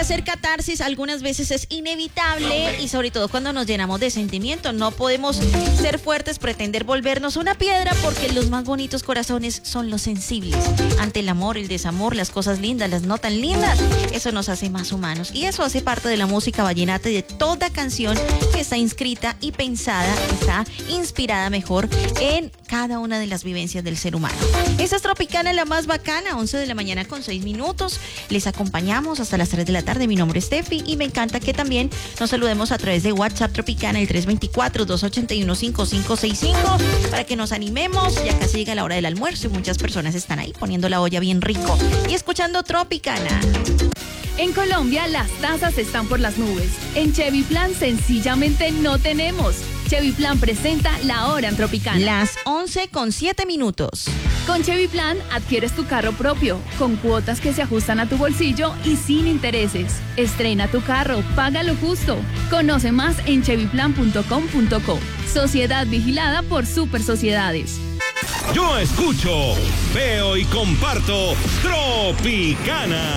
hacer catarsis algunas veces es inevitable y sobre todo cuando nos llenamos de sentimiento. No podemos ser fuertes, pretender volvernos una piedra porque los más bonitos corazones son los sensibles. Ante el amor, el desamor, las cosas lindas, las no tan lindas, eso nos hace más humanos. Y eso hace parte de la música vallenata y de toda canción que está inscrita y pensada, está inspirada mejor en cada una de las vivencias del ser humano. Esta es Tropicana, la más bacana, 11 de la mañana con 6 minutos. Les acompañamos hasta las 3 de la tarde. Mi nombre es Steffi y me encanta que también nos saludemos a través de WhatsApp Tropicana, el 324-281-5565, para que nos animemos. Ya casi llega la hora del almuerzo y muchas personas están ahí poniendo la olla bien rico y escuchando Tropicana. En Colombia las tasas están por las nubes. En Chevy Plan sencillamente no tenemos. Chevy Plan presenta La Hora en Tropicana. Las 11 con 7 minutos. Con Chevy Plan adquieres tu carro propio, con cuotas que se ajustan a tu bolsillo y sin intereses. Estrena tu carro, paga lo justo. Conoce más en chevyplan.com.co. Sociedad vigilada por Super Sociedades. Yo escucho, veo y comparto Tropicana.